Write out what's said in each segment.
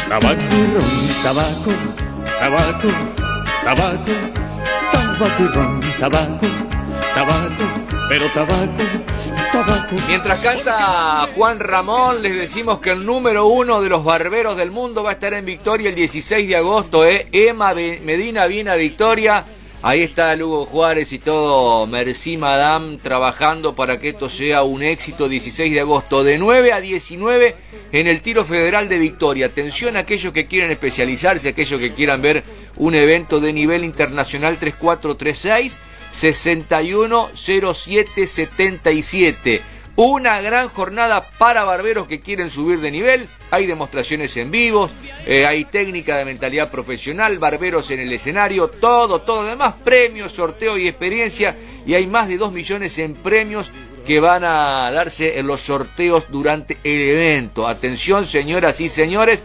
Tabaco y ron, tabaco, tabaco, tabaco, tabaco y ron, tabaco, tabaco, pero tabaco, tabaco. Mientras canta Juan Ramón, les decimos que el número 1 de los barberos del mundo va a estar en Victoria el 16 de agosto, Emma Medina viene a Victoria. Ahí está Lugo Juárez y todo Merci Madame trabajando para que esto sea un éxito. 16 de agosto de 9 a 19 en el Tiro Federal de Victoria. Atención a aquellos que quieren especializarse, aquellos que quieran ver un evento de nivel internacional. 3436-610777. Una gran jornada para barberos que quieren subir de nivel. Hay demostraciones en vivos, hay técnica de mentalidad profesional, barberos en el escenario, todo, además premios, sorteo y experiencia, y hay más de 2 millones en premios que van a darse en los sorteos durante el evento. Atención, señoras y señores,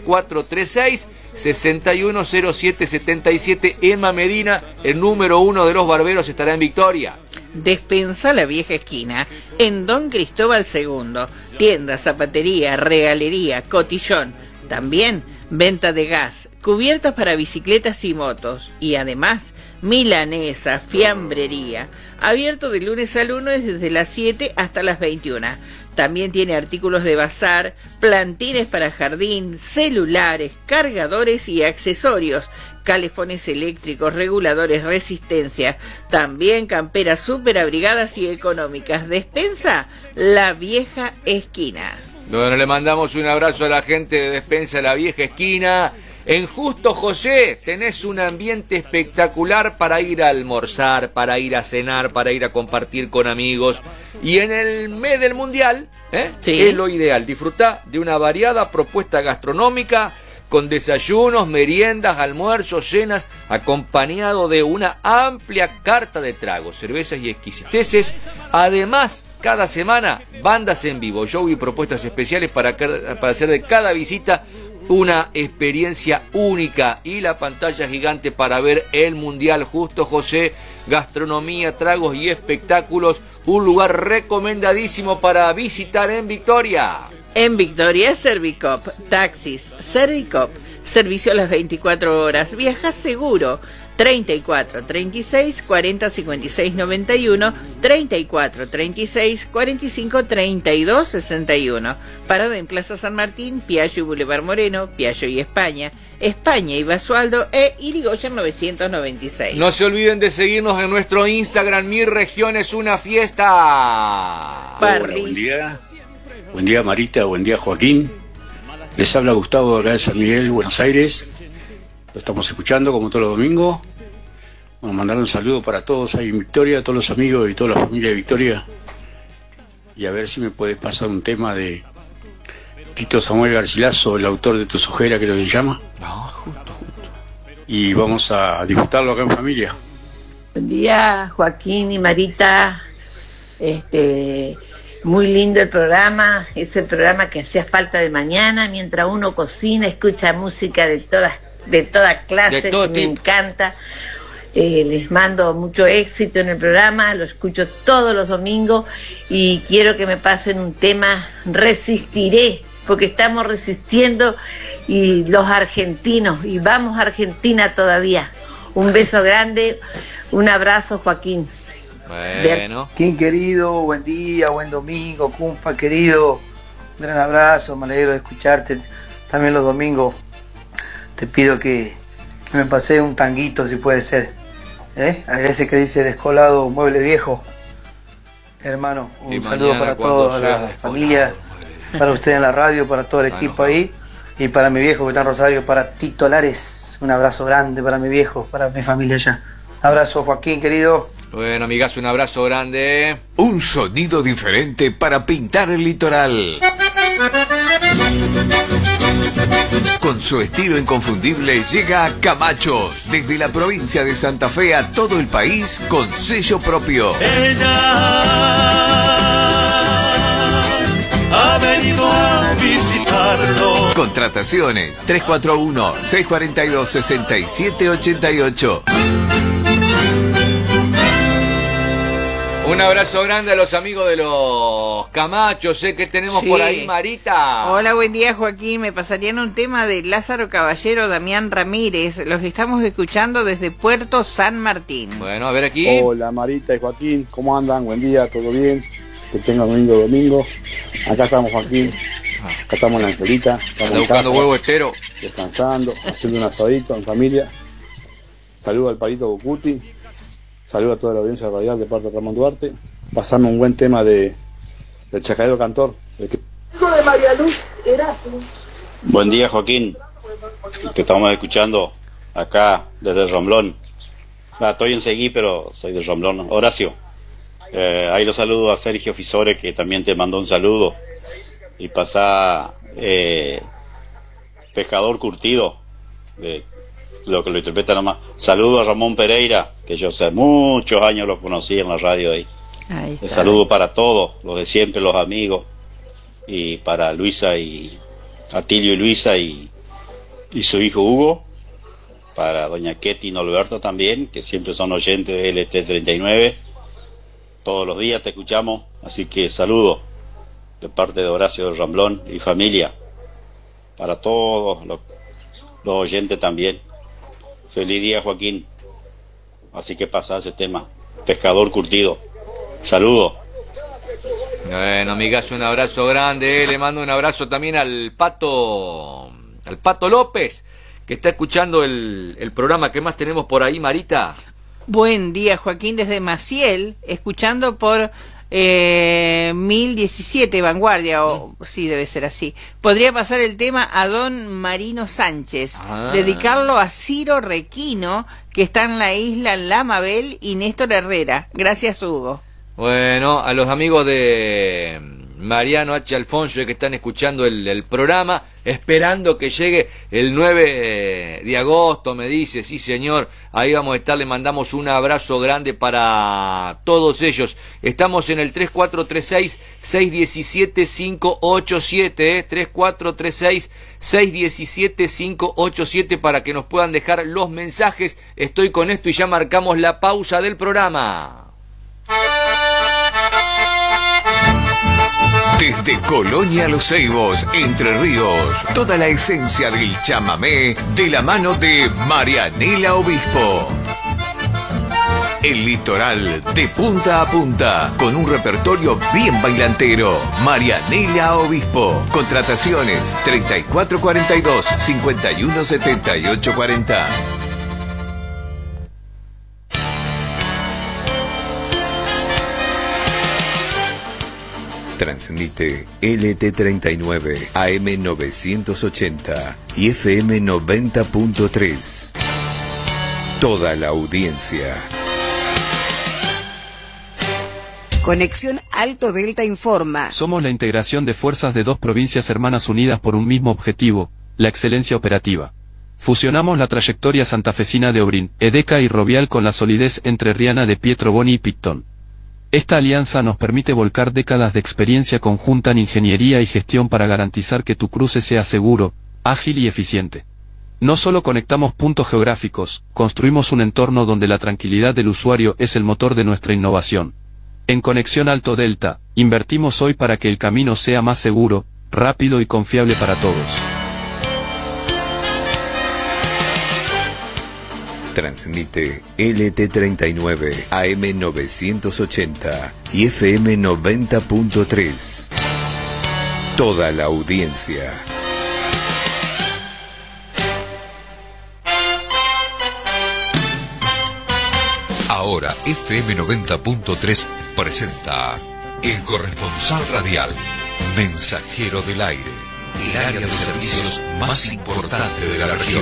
3436-610777. Emma Medina, el número 1 de los barberos, estará en Victoria. Despensa La Vieja Esquina, en Don Cristóbal II. Tienda, zapatería, regalería, cotillón. También venta de gas, cubiertas para bicicletas y motos. Y además, milanesa, fiambrería. Abierto de lunes a lunes desde las 7 hasta las 21. También tiene artículos de bazar, plantines para jardín, celulares, cargadores y accesorios, calefones eléctricos, reguladores, resistencia, también camperas súper abrigadas y económicas. Despensa La Vieja Esquina. Bueno, le mandamos un abrazo a la gente de Despensa La Vieja Esquina. En Justo José tenés un ambiente espectacular para ir a almorzar, para ir a cenar, para ir a compartir con amigos. Y en el mes del Mundial, sí, es lo ideal. Disfrutá de una variada propuesta gastronómica con desayunos, meriendas, almuerzos, cenas, acompañado de una amplia carta de tragos, cervezas y exquisiteces. Además, cada semana, bandas en vivo, show y propuestas especiales para hacer de cada visita una experiencia única, y la pantalla gigante para ver el Mundial. Justo José, gastronomía, tragos y espectáculos, un lugar recomendadísimo para visitar en Victoria. En Victoria, Servicop, taxis, Servicop, servicio a las 24 horas, viaja seguro. 34 36 40 56 91, 34 36 45 32 61. Parada en Plaza San Martín, Piaggio y Boulevard Moreno, Piaggio y España y Basualdo e Irigoyen 996. No se olviden de seguirnos en nuestro Instagram. Mi región es una fiesta. Hola, buen día. Buen día, Marita. Buen día, Joaquín. Les habla Gustavo de acá de San Miguel, Buenos Aires. Lo estamos escuchando como todos los domingos. Bueno, mandar un saludo para todos ahí en Victoria, a todos los amigos y toda la familia de Victoria. Y a ver si me puedes pasar un tema de Tito Samuel Garcilaso, el autor de Tu Sujera, creo que se llama. Justo. Y vamos a disfrutarlo acá en familia. Buen día, Joaquín y Marita. Muy lindo el programa. Es el programa que hacía falta de mañana, mientras uno cocina, escucha música de toda clase, de todo que me tipo. encanta. Les mando mucho éxito en el programa, lo escucho todos los domingos y quiero que me pasen un tema, Resistiré, porque estamos resistiendo, y los argentinos, y vamos a Argentina todavía. Un beso grande, un abrazo, Joaquín. Bueno. Joaquín querido, buen día, buen domingo, Cumpa querido, un gran abrazo, me alegro de escucharte también los domingos. Te pido que me pase un tanguito si puede ser, a ese que dice descolado mueble viejo. Hermano, un Y saludo mañana, para cuando toda sea la descolado, familia, para usted en la radio, para todo el equipo ahí, y para mi viejo que está en Rosario, para Tito Lares. Un abrazo grande para mi viejo, para mi familia allá. Abrazo, Joaquín querido. Bueno, amigas, un abrazo grande. Un sonido diferente para pintar el litoral. Con su estilo inconfundible llega a Camachos, desde la provincia de Santa Fe a todo el país con sello propio. Ella ha venido a visitarlo. Contrataciones 341-642-6788. Un abrazo grande a los amigos de los Camachos, sé que tenemos por ahí, Marita. Hola, buen día, Joaquín. Me pasarían un tema de Lázaro Caballero, Damián Ramírez. Los estamos escuchando desde Puerto San Martín. Bueno, a ver aquí. Hola, Marita y Joaquín, ¿cómo andan? Buen día, ¿todo bien? Que tengan un lindo domingo. Acá estamos, Joaquín. Acá estamos en la Angelita. Estamos buscando huevo estero. Descansando, haciendo un asadito en familia. Saludo al Palito Bocuti. Saludo a toda la audiencia radial de parte de Ramón Duarte. Pasame un buen tema del Chacarero Cantor. Buen día, Joaquín. Te estamos escuchando acá desde el Romblón. Estoy en Seguí, pero soy del Romblón. Horacio. Ahí lo saludo a Sergio Fisore, que también te mandó un saludo. Y pasa Pescador Curtido, lo que lo interpreta nomás. Saludo a Ramón Pereira, que yo hace muchos años lo conocí en la radio ahí. Saludo para todos, los de siempre, los amigos. Y para Luisa y Atilio y Luisa y su hijo Hugo. Para doña Ketty y Norberto también, que siempre son oyentes de LT39. Todos los días te escuchamos, así que saludo de parte de Horacio del Ramblón y familia, para todos los oyentes también. Feliz día, Joaquín. Así que pasa ese tema, Pescador Curtido. Saludo. Bueno, amigas, un abrazo grande. Le mando un abrazo también al Pato López, que está escuchando el programa. ¿Qué más tenemos por ahí, Marita? Buen día, Joaquín, desde Maciel, escuchando por 1017 Vanguardia, o sí, debe ser así. Podría pasar el tema a don Marino Sánchez, dedicarlo a Ciro Requino, que está en la isla La Mabel, y Néstor Herrera. Gracias, Hugo. Bueno, a los amigos de Mariano H. Alfonso, que están escuchando el programa, esperando que llegue el 9 de agosto, me dice, sí señor, ahí vamos a estar, le mandamos un abrazo grande para todos ellos. Estamos en el 3436-617-587, 3436-617-587, para que nos puedan dejar los mensajes. Estoy con esto y ya marcamos la pausa del programa. Desde Colonia Los Ceibos, Entre Ríos, toda la esencia del chamamé de la mano de Marianela Obispo. El litoral de punta a punta, con un repertorio bien bailantero. Marianela Obispo. Contrataciones 3442-517840. Transmite LT39 AM 980 y FM 90.3. Toda la audiencia. Conexión Alto Delta informa. Somos la integración de fuerzas de dos provincias hermanas unidas por un mismo objetivo, la excelencia operativa. Fusionamos la trayectoria santafesina de Obrin, Edeca y Rovial con la solidez entrerriana de Pietro Boni y Picton. Esta alianza nos permite volcar décadas de experiencia conjunta en ingeniería y gestión para garantizar que tu cruce sea seguro, ágil y eficiente. No solo conectamos puntos geográficos, construimos un entorno donde la tranquilidad del usuario es el motor de nuestra innovación. En Conexión Alto Delta, invertimos hoy para que el camino sea más seguro, rápido y confiable para todos. Transmite LT39 AM 980 y FM 90.3. Toda la audiencia. Ahora FM 90.3 presenta El Corresponsal Radial, Mensajero del Aire, el área de servicios más importante de la región.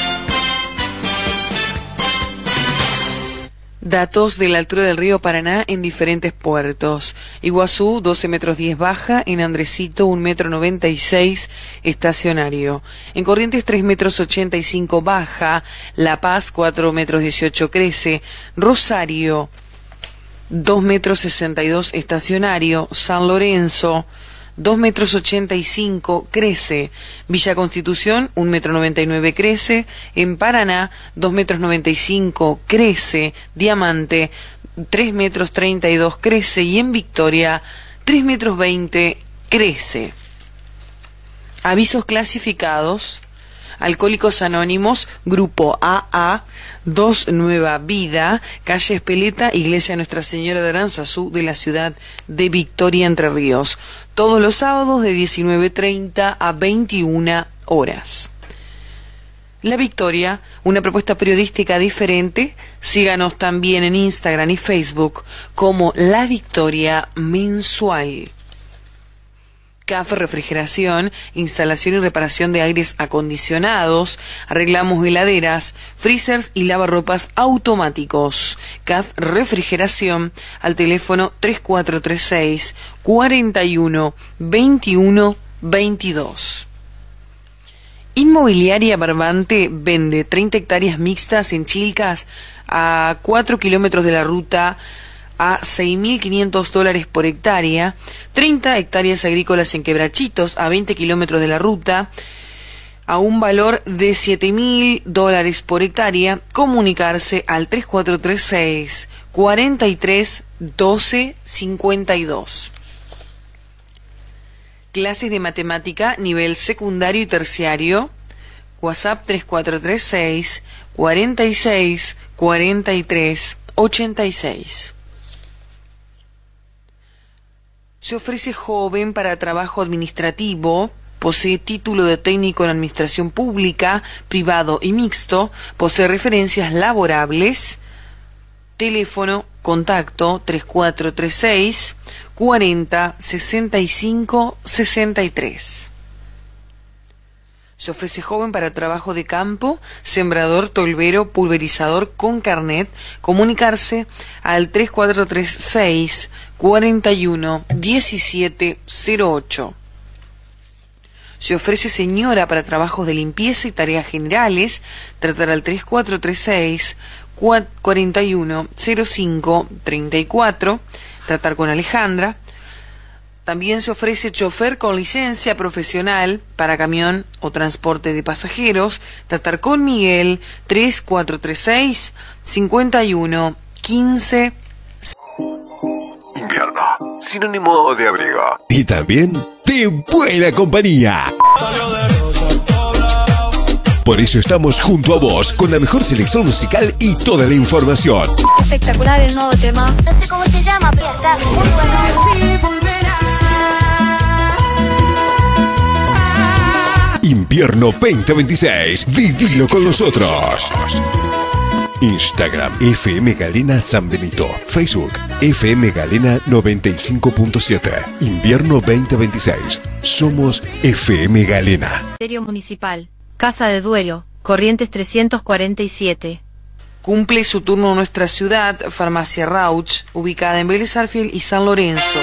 Datos de la altura del río Paraná en diferentes puertos. Iguazú, 12 metros 10 baja. En Andresito, 1 metro 96 estacionario. En Corrientes, 3 metros 85 baja. La Paz, 4 metros 18 crece. Rosario, 2 metros 62 estacionario. San Lorenzo, 2 metros 85 crece. Villa Constitución, 1 metro 99 crece. En Paraná, 2 metros 95 crece. Diamante, 3 metros 32 crece y en Victoria 3 metros 20 crece. Avisos clasificados: Alcohólicos Anónimos, Grupo AA, 2 Nueva Vida, calle Espeleta, Iglesia Nuestra Señora de Aranzazú, de la ciudad de Victoria, Entre Ríos. Todos los sábados de 19:30 a 21 horas. La Victoria, una propuesta periodística diferente. Síganos también en Instagram y Facebook como La Victoria Mensual. CAF Refrigeración, instalación y reparación de aires acondicionados, arreglamos heladeras, freezers y lavarropas automáticos. CAF Refrigeración al teléfono 3436 41 21 22. Inmobiliaria Barbante vende 30 hectáreas mixtas en Chilcas a 4 kilómetros de la ruta a $6.500 por hectárea, 30 hectáreas agrícolas en Quebrachitos a 20 kilómetros de la ruta a un valor de $7.000 por hectárea. Comunicarse al 3436 43 12 52. Clases de matemática nivel secundario y terciario. WhatsApp 3436 46 43 86. Se ofrece joven para trabajo administrativo, posee título de técnico en administración pública, privado y mixto, posee referencias laborables. Teléfono, contacto 3436 40 65 63. Se ofrece joven para trabajo de campo, sembrador, tolvero, pulverizador con carnet. Comunicarse al 3436 41 17 08. Se ofrece señora para trabajos de limpieza y tareas generales. Tratar al 3436 41 05 34. Tratar con Alejandra. También se ofrece chofer con licencia profesional para camión o transporte de pasajeros. Tratar con Miguel 3436 51 15. Invierno, sinónimo de abrigo. Y también de buena compañía. Por eso estamos junto a vos con la mejor selección musical y toda la información. Espectacular el nuevo tema. No sé cómo se llama, pero está muy bueno. Invierno 2026. Vivilo con nosotros. Instagram FM Galena San Benito. Facebook FM Galena 95.7. Invierno 2026. Somos FM Galena. Ministerio Municipal. Casa de Duero. Corrientes 347. Cumple su turno en nuestra ciudad Farmacia Rauch, ubicada en Vélez Arfiel y San Lorenzo.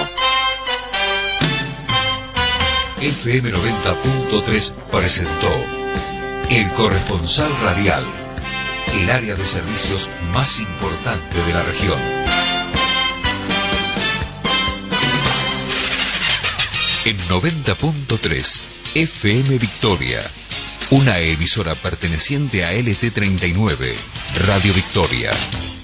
FM 90.3 presentó El Corresponsal Radial, el área de servicios más importante de la región. En 90.3 FM Victoria, una emisora perteneciente a LT39, Radio Victoria.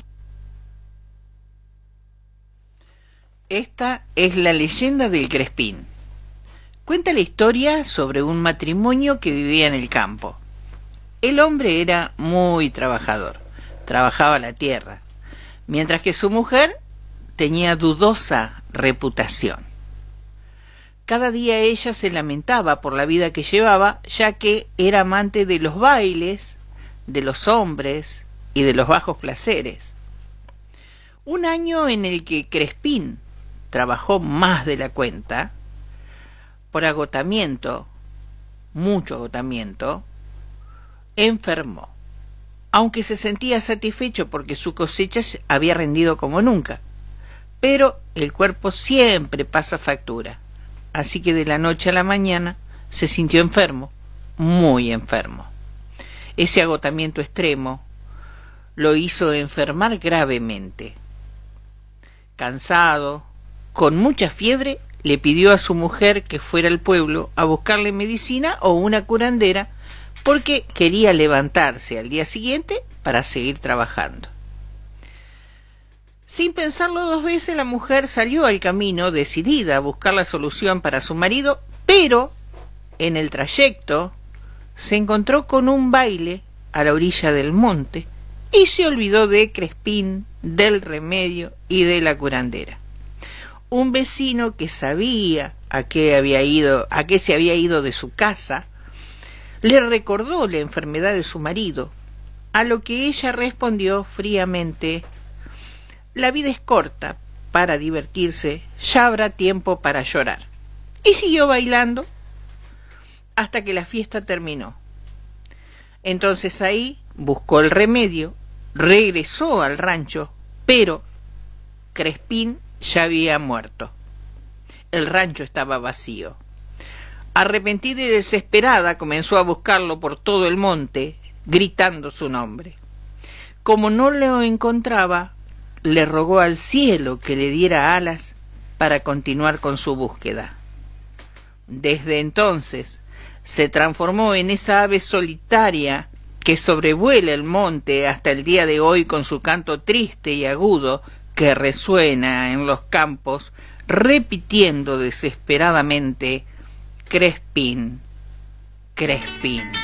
Esta es la leyenda del Crespín. Cuenta la historia sobre un matrimonio que vivía en el campo. El hombre era muy trabajador, trabajaba la tierra, mientras que su mujer tenía dudosa reputación. Cada día ella se lamentaba por la vida que llevaba, ya que era amante de los bailes, de los hombres y de los bajos placeres. Un año en el que Crespín trabajó más de la cuenta, por agotamiento, mucho agotamiento, enfermó, aunque se sentía satisfecho porque su cosecha había rendido como nunca. Pero el cuerpo siempre pasa factura, así que de la noche a la mañana se sintió enfermo, muy enfermo. Ese agotamiento extremo lo hizo enfermar gravemente. Cansado, con mucha fiebre, le pidió a su mujer que fuera al pueblo a buscarle medicina o una curandera, porque quería levantarse al día siguiente para seguir trabajando. Sin pensarlo dos veces, la mujer salió al camino decidida a buscar la solución para su marido, pero en el trayecto se encontró con un baile a la orilla del monte y se olvidó de Crespín, del remedio y de la curandera. Un vecino que sabía a qué se había ido de su casa le recordó la enfermedad de su marido, a lo que ella respondió fríamente: la vida es corta para divertirse, ya habrá tiempo para llorar. Y siguió bailando hasta que la fiesta terminó. Entonces ahí buscó el remedio, regresó al rancho, pero Crespín ya había muerto. El rancho estaba vacío. Arrepentida y desesperada comenzó a buscarlo por todo el monte, gritando su nombre. Como no lo encontraba, le rogó al cielo que le diera alas para continuar con su búsqueda. Desde entonces se transformó en esa ave solitaria que sobrevuela el monte hasta el día de hoy con su canto triste y agudo que resuena en los campos, repitiendo desesperadamente: Crespín, Crespín.